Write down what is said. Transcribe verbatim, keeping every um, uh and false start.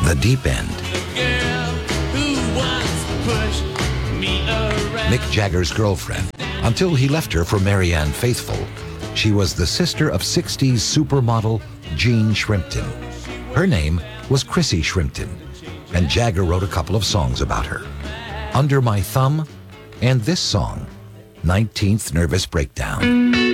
The Deep End. Mick Jagger's girlfriend, until he left her for Marianne Faithfull. She was the sister of sixties supermodel Jean Shrimpton. Her name was Chrissy Shrimpton, and Jagger wrote a couple of songs about her. Under My Thumb, and this song, nineteenth Nervous Breakdown.